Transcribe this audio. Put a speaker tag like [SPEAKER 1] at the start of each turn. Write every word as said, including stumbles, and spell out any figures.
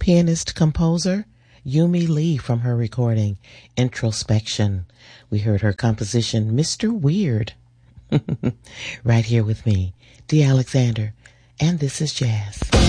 [SPEAKER 1] pianist-composer Yumi Lee from her recording Introspection. We heard her composition Mister Weird. Right here with me, Dee Alexander, and this is Jazz.